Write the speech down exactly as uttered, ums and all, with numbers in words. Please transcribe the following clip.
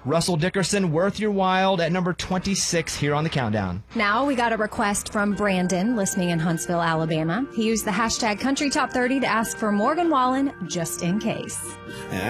Russell Dickerson, Worth Your While at number twenty-six here on the countdown. Now we got a request from Brandon, listening in Huntsville, Alabama. He used the hashtag Country Top thirty to ask for Morgan Wallen, just in case.